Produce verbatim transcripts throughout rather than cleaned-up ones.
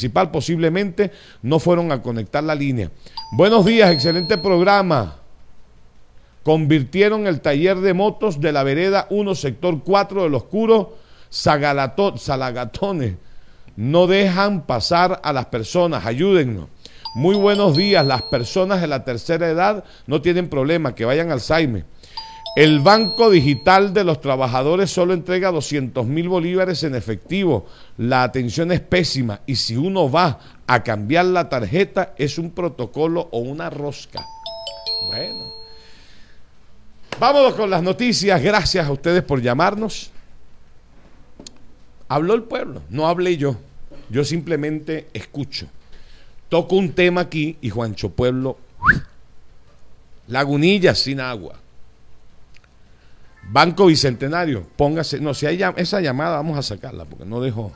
principal, posiblemente no fueron a conectar la línea. Buenos días, excelente programa. Convirtieron el taller de motos de la vereda uno, sector cuatro del Oscuro, Sagalato, Salagatones. No dejan pasar a las personas, ayúdennos. Muy buenos días, las personas de la tercera edad no tienen problema, que vayan al Saime. El Banco Digital de los Trabajadores solo entrega doscientos mil bolívares en efectivo. La atención es pésima y si uno va a cambiar la tarjeta es un protocolo o una rosca. Bueno, vámonos con las noticias. Gracias a ustedes por llamarnos. Habló el pueblo, no hablé yo. Yo simplemente escucho. Toco un tema aquí y Juancho Pueblo, Lagunillas sin agua. Banco Bicentenario, póngase, no, si hay esa llamada vamos a sacarla porque no dejo.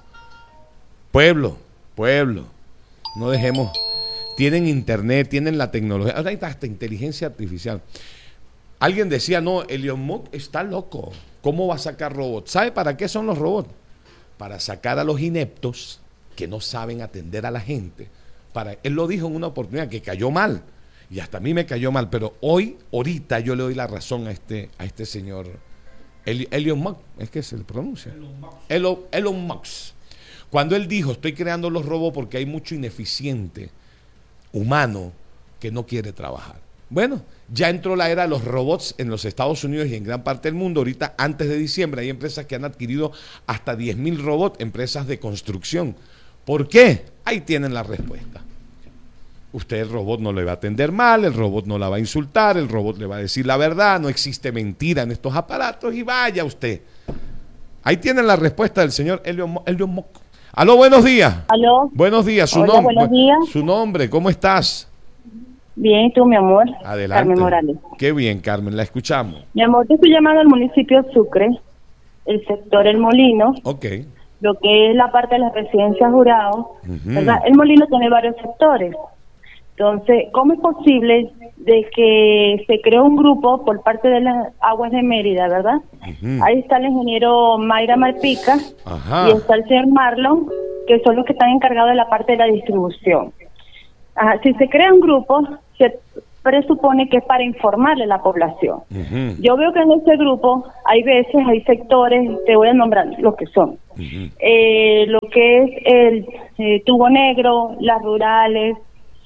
Pueblo, pueblo, no dejemos. Tienen internet, tienen la tecnología, ahora hay hasta inteligencia artificial. Alguien decía, no, Elon Musk está loco, ¿cómo va a sacar robots? ¿Sabe para qué son los robots? Para sacar a los ineptos que no saben atender a la gente. Para, él lo dijo en una oportunidad que cayó mal y hasta a mí me cayó mal, pero hoy, ahorita yo le doy la razón a este, a este señor El, Elon Musk, es que se le pronuncia Elon, Elon Musk, cuando él dijo estoy creando los robots porque hay mucho ineficiente humano que no quiere trabajar. Bueno, ya entró la era de los robots en los Estados Unidos y en gran parte del mundo. Ahorita antes de diciembre hay empresas que han adquirido hasta diez mil robots, empresas de construcción. ¿Por qué? Ahí tienen la respuesta. Usted el robot no le va a atender mal, el robot no la va a insultar, el robot le va a decir la verdad, no existe mentira en estos aparatos y vaya usted. Ahí tienen la respuesta del señor Elon, Elon Musk. Aló, buenos días. Aló. Buenos días, su Hola, nombre. buenos días. Su nombre, ¿cómo estás? Bien, ¿y tú, mi amor? Adelante. Carmen Morales. Qué bien, Carmen, la escuchamos. Mi amor, te estoy llamando al municipio Sucre, el sector El Molino. Ok. Lo que es la parte de las residencias jurados, Uh-huh. ¿verdad? El Molino tiene varios sectores. Entonces, ¿cómo es posible de que se creó un grupo por parte de las Aguas de Mérida, verdad? Uh-huh. Ahí está el ingeniero Mayra Malpica. Ajá. Y está el señor Marlon, que son los que están encargados de la parte de la distribución. Ajá. Si se crea un grupo, se presupone que es para informarle a la población. Uh-huh. Yo veo que en ese grupo hay veces, hay sectores, te voy a nombrar los que son. Uh-huh. Eh, lo que es el eh, Tubo Negro, las rurales,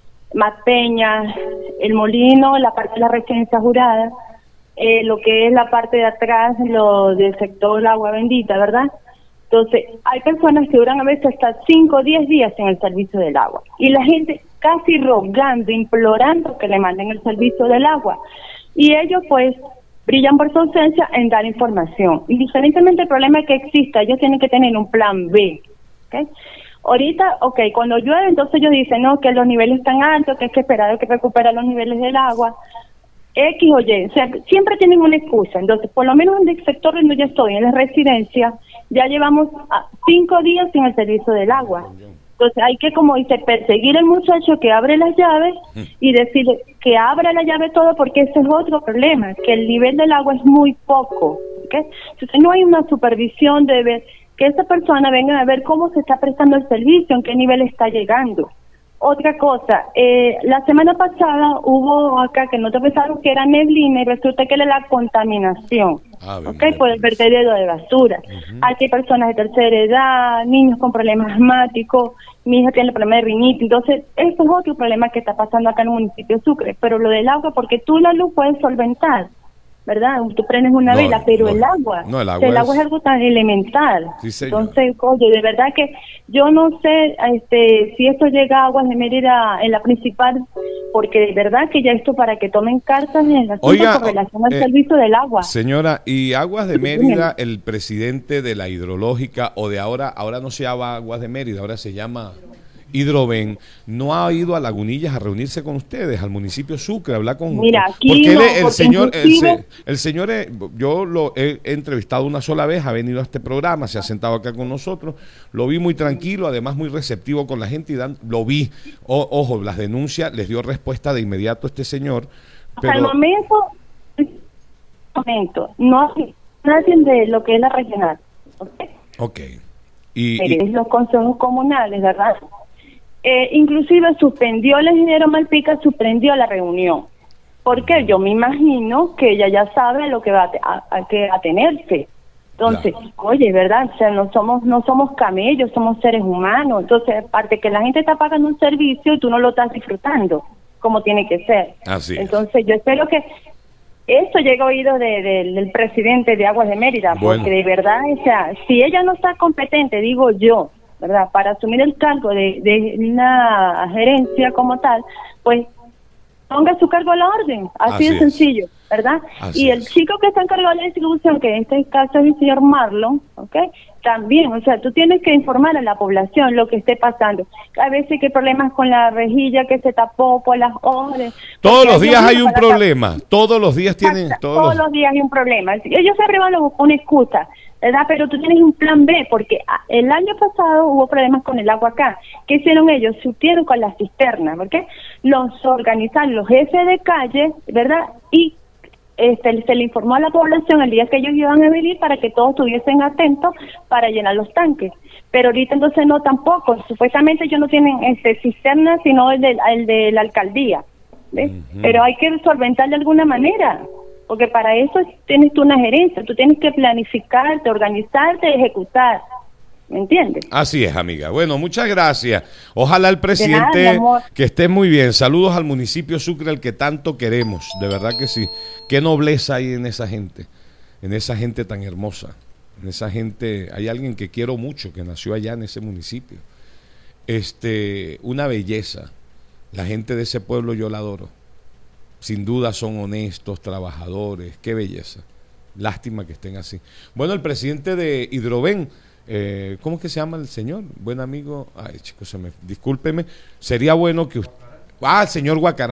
Mateña, el Molino, la parte de la residencia jurada, eh, lo que es la parte de atrás, lo del sector Agua Bendita, ¿verdad? Entonces, hay personas que duran a veces hasta cinco o diez días en el servicio del agua. Y la gente casi rogando, implorando que le manden el servicio del agua. Y ellos, pues, brillan por su ausencia en dar información. Indiferentemente del problema que exista, ellos tienen que tener un plan B. ¿Okay? Ahorita, ok, cuando llueve, entonces ellos dicen, no, que los niveles están altos, que hay que esperar a que recupera los niveles del agua. X o Y, o sea, siempre tienen una excusa. Entonces, por lo menos en el sector donde yo estoy, en la residencia, ya llevamos a cinco días sin el servicio del agua. Entonces, hay que, como dice, perseguir al muchacho que abre las llaves y decirle que abra la llave todo, porque ese es otro problema, que el nivel del agua es muy poco. ¿Okay? Entonces, no hay una supervisión de ver que esa persona venga a ver cómo se está prestando el servicio, en qué nivel está llegando. Otra cosa, eh, la semana pasada hubo acá que no te pensaron que era neblina y resulta que era la contaminación, ah, ¿ok? Por el vertedero de basura. Uh-huh. Aquí hay personas de tercera edad, niños con problemas asmáticos, mi hija tiene problemas de rinitis, entonces eso es otro problema que está pasando acá en el municipio de Sucre, pero lo del agua, porque tú la luz puedes solventar, ¿verdad? Tú prendes una no, vela, pero no, el agua, no, el agua, o sea, el agua es... es algo tan elemental. Sí, entonces, oye, de verdad que yo no sé este si esto llega a Aguas de Mérida en la principal, porque de verdad que ya esto para que tomen cartas en el asunto Oiga, con relación al eh, servicio del agua. Señora, y Aguas de Mérida, el presidente de la hidrológica, o de ahora, ahora no se llama Aguas de Mérida, ahora se llama Hidroven, ¿no ha ido a Lagunillas a reunirse con ustedes, al municipio Sucre, a hablar con Mira, aquí porque no, él, el, porque señor, inclusive... el, el señor, yo lo he, he entrevistado una sola vez, ha venido a este programa, se ha sentado acá con nosotros, lo vi muy tranquilo, además muy receptivo con la gente, y dan, lo vi, o, ojo, las denuncias, les dio respuesta de inmediato a este señor. Pero... Hasta el momento, momento, no hay nadie de lo que es la regional. Ok. Ok. Y, y... los consejos comunales, ¿verdad? Eh, inclusive suspendió el ingeniero Malpica, suspendió la reunión. Porque yo me imagino que ella ya sabe lo que va a, a, a que atenerse. Entonces, claro. Oye, ¿verdad? O sea, no somos no somos camellos, somos seres humanos. Entonces, aparte que la gente está pagando un servicio y tú no lo estás disfrutando como tiene que ser. Así es. Entonces, yo espero que esto llegue a oídos de, de, del presidente de Aguas de Mérida, bueno. porque de verdad, o sea, si ella no está competente, digo yo, ¿verdad? Para asumir el cargo de, de una gerencia como tal, pues ponga su cargo a la orden, así, así de es. sencillo, ¿verdad? Así y el es. chico que está encargado de la distribución, que en este caso es el señor Marlon, ¿ok? También, o sea, tú tienes que informar a la población lo que esté pasando. A veces que hay problemas con la rejilla que se tapó por las horas. Todos los días hay un problema, todos los días tienen... Todos, todos los días hay un problema. Ellos siempre van a buscar una excusa, ¿verdad? Pero tú tienes un plan B, porque el año pasado hubo problemas con el agua acá. ¿Qué hicieron ellos? Surtieron con las cisternas, ¿ok? Los organizaron los jefes de calle, ¿verdad? Y este, se le informó a la población el día que ellos iban a venir para que todos estuviesen atentos para llenar los tanques. Pero ahorita entonces no tampoco. Supuestamente ellos no tienen este cisternas, sino el de, el de la alcaldía, ¿ves? Uh-huh. Pero hay que solventar de alguna manera. Porque para eso tienes tú una gerencia, tú tienes que planificarte, organizarte, ejecutar, ¿me entiendes? Así es, amiga. Bueno, muchas gracias. Ojalá el presidente, nada, que esté muy bien. Saludos al municipio Sucre, al que tanto queremos, de verdad que sí. Qué nobleza hay en esa gente, en esa gente tan hermosa, en esa gente. Hay alguien que quiero mucho, que nació allá en ese municipio. Este, una belleza. La gente de ese pueblo yo la adoro. Sin duda son honestos, trabajadores, qué belleza. Lástima que estén así. Bueno, el presidente de Hidroven, eh, ¿cómo es que se llama el señor? Buen amigo, ay chicos, se me, discúlpeme, sería bueno que usted, ah, el señor Guacara.